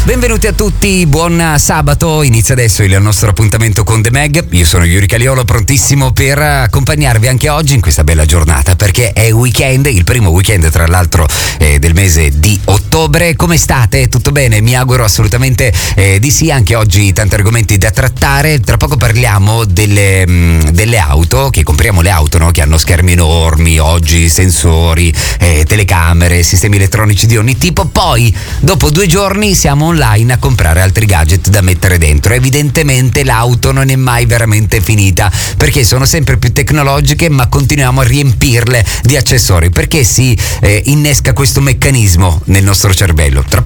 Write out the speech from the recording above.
Benvenuti a tutti, buon sabato, inizia adesso il nostro appuntamento con The Mag. Io sono Yuri Caliolo, prontissimo per accompagnarvi anche oggi in questa bella giornata, perché è weekend, il primo weekend tra l'altro del mese di ottobre. Come state? Tutto bene? Mi auguro assolutamente di sì. Anche oggi tanti argomenti da trattare. Tra poco parliamo delle auto, che compriamo le auto, no? Che hanno schermi enormi, oggi sensori, telecamere, sistemi elettronici di ogni tipo. Poi dopo 2 giorni siamo online a comprare altri gadget da mettere dentro. Evidentemente l'auto non è mai veramente finita, perché sono sempre più tecnologiche, ma continuiamo a riempirle di accessori. Perché si innesca questo meccanismo nel nostro cervello? Tra